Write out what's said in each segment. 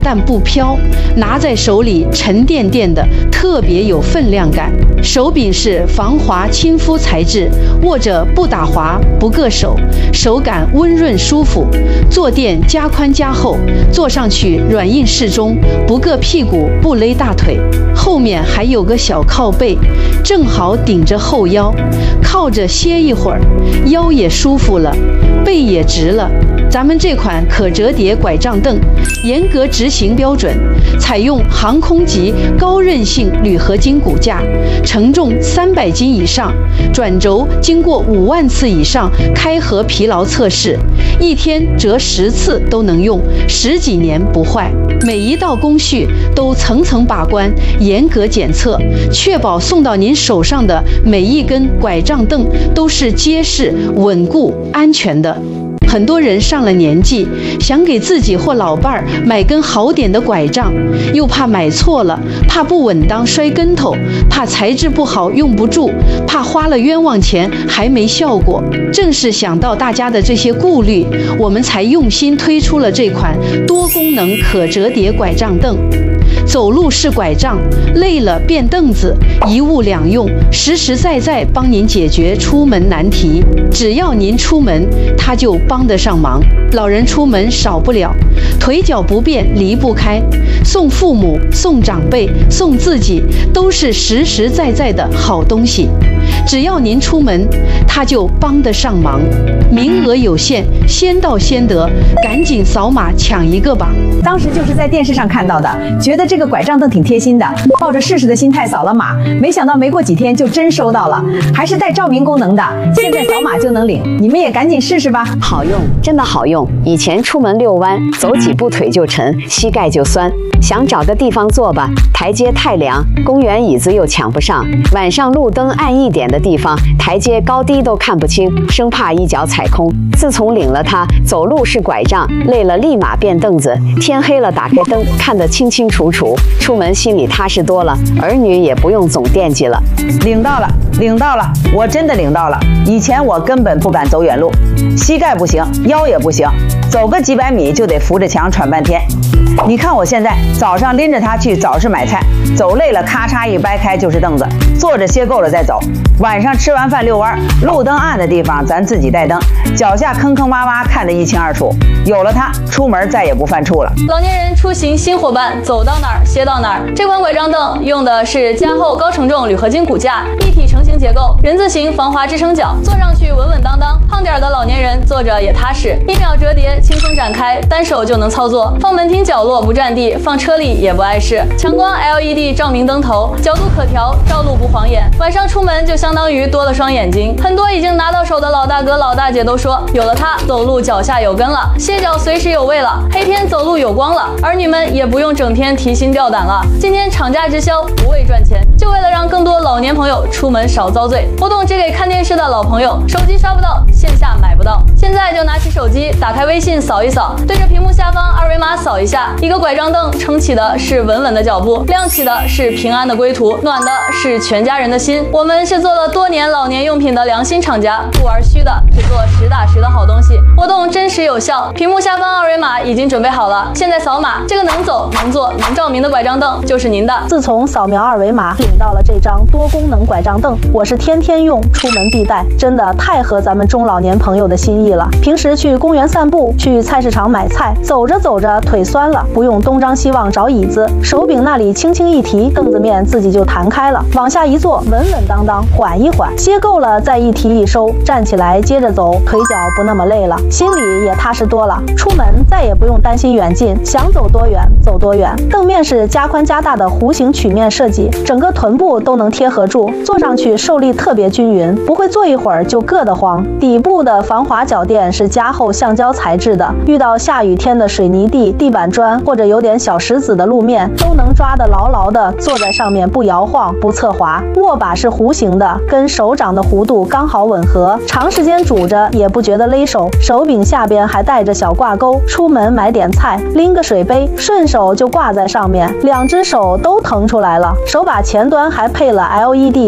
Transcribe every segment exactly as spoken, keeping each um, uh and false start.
但不飘，拿在手里沉甸甸的，特别有分量感。手柄是防滑亲肤材质，握着不打滑不硌手，手感温润舒服。坐垫加宽加厚，坐上去软硬适中，不硌屁股不勒大腿。后面还有个小靠背，正好顶着后腰，靠着歇一会儿，腰也舒服了，背也直了。咱们这款可折叠拐杖凳严格执行标准，采用航空级高韧性铝合金骨架，承重三百斤以上，转轴经过五万次以上开合疲劳测试，一天折十次都能用，十几年不坏。每一道工序都层层把关，严格检测，确保送到您手上的每一根拐杖凳都是结实、稳固、安全的。很多人上了年纪，想给自己或老伴儿买根好点的拐杖，又怕买错了，怕不稳当摔跟头，怕材质不好用不住，怕花了冤枉钱还没效果。正是想到大家的这些顾虑，我们才用心推出了这款多功能可折叠拐杖凳。走路是拐杖，累了变凳子，一物两用，实实在在帮您解决出门难题。只要您出门，它就帮得上忙。老人出门少不了，腿脚不便离不开，送父母、送长辈、送自己，都是实实在在的好东西。只要您出门，它就帮得上忙。名额有限，先到先得，赶紧扫码抢一个吧。 当时就是在电视上看到的，觉得这个拐杖凳挺贴心的，抱着试试的心态扫了码，没想到没过几天就真收到了，还是带照明功能的，现在扫码就能领，你们也赶紧试试吧。 好用，真的好用。以前出门遛弯，走几步腿就沉，膝盖就酸，想找个地方坐吧，台阶太凉，公园椅子又抢不上，晚上路灯暗一点的地方，台阶高低都看不清，生怕一脚踩空。自从领了它，走路是拐杖，累了立马变凳子，天黑了打开灯，看得清清楚楚，出门心里踏实多了，儿女也不用总惦记了。 领到了，领到了，我真的领到了。以前我根本不敢走远路，膝盖不行，腰也不行，走个几百米就得扶着墙喘半天。你看我现在早上拎着它去早市买菜，走累了咔嚓一掰开就是凳子，坐着歇够了再走。晚上吃完饭遛弯，路灯暗的地方咱自己带灯，脚下坑坑洼洼看得一清二楚。有了它，出门再也不犯怵了。 老年人出行新伙伴，走到哪儿歇到哪儿。这款拐杖凳用的是加厚高承重铝合金骨架，一体成型结构，人字形防滑支撑脚，坐上去稳稳当当。胖点的老年人坐着也踏实，一秒折叠，轻松展开，单手就能操作。放门厅角落不占地，放车里也不碍事。强光 L E D 照明灯头，角度可调，照路不晃眼。晚上出门就相当于多了双眼睛。很多已经拿到手的老大哥老大姐都说，有了它，走路脚下有根了，歇脚随时有位了，黑天走路有光了。儿女们也不用整天提心吊胆了。今天厂家直销，不为赚钱，就为了让更多老年朋友出门少遭罪。活动只给看电视的老朋友，手机刷不到，线下买不到。现在就拿起手机，打开微信扫一扫，对着屏幕下方二维码扫一下，一个拐杖凳撑起的是稳稳的脚步，亮起的是平安的归途，暖的是全家人的心。我们是做了多年老年用品的良心厂家，不玩虚的，只做实打实的好东西。活动真实有效，屏幕下方二维码已经准备好了，现在扫码，这个能走能坐能照明的拐杖凳就是您的。 自从扫描二维码领到了这张多功能拐杖凳，我是天天用，出门必带，真的太合咱们中老年朋友的心意了。平时去公园散步，去菜市场买菜，走着走着腿酸了，不用东张西望找椅子，手柄那里轻轻一提，凳子面自己就弹开了，往下一坐，稳稳当当，缓一缓，歇够了再一提一收，站起来接着走，腿脚不那么累了，心里也踏实多了。出门再也不用担心远近，想走多远走多远。凳面是加宽加大的弧形曲面设计，整个臀部都能贴合住，坐上去受力特别均匀，不会坐一会儿就硌得慌。底部的防滑脚垫是加厚橡胶材质的，遇到下雨天的水泥地、地板砖或者有点小石子的路面，都能抓得牢牢的，坐在上面不摇晃不侧滑。握把是弧形的，跟手掌的弧度刚好吻合，长时间拄着也不觉得勒手。手柄下边还带着小挂钩，出门买点菜，拎个水杯，顺手就挂在上面，两只手都腾出来了。手把前端还配了 L E D 照明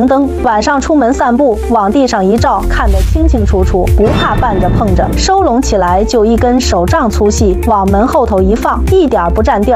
明灯，晚上出门散步，往地上一照，看得清清楚楚，不怕绊着碰着。收拢起来就一根手杖粗细，往门后头一放，一点不占地儿。